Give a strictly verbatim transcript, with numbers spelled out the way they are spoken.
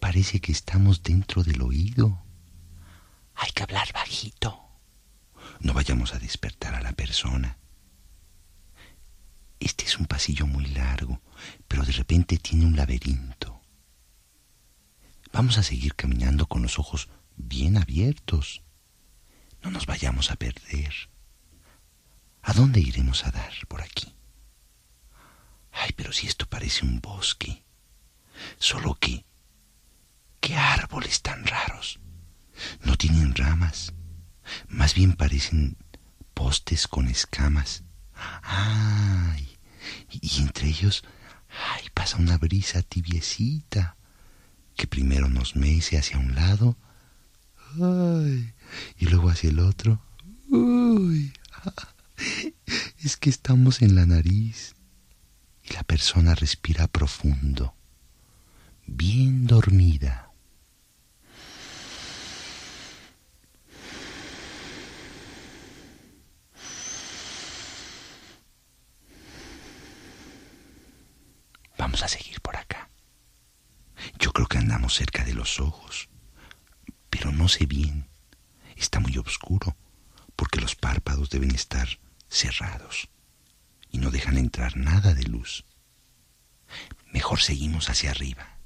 parece que estamos dentro del oído. Hay que hablar bajito. No vayamos a despertar a la persona. Este es un pasillo muy largo, pero de repente tiene un laberinto. Vamos a seguir caminando con los ojos bien abiertos. No nos vayamos a perder. ¿A dónde iremos a dar por aquí? Ay, pero si esto parece un bosque. Solo que, ¿qué árboles tan raros? No tienen ramas. Más bien parecen postes con escamas. Ay, y entre ellos, ay, pasa una brisa tibiecita que primero nos mece hacia un lado, ay, y luego hacia el otro. Uy, es que estamos en la nariz y la persona respira profundo, bien dormida. Vamos a seguir por acá. Yo creo que andamos cerca de los ojos, pero no sé bien. Está muy oscuro porque los párpados deben estar cerrados y no dejan entrar nada de luz. Mejor seguimos hacia arriba.